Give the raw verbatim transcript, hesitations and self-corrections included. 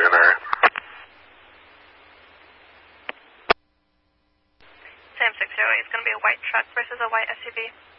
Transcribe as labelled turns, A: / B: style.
A: area.
B: Sam six zero eight is going to be a white truck versus a white S U V.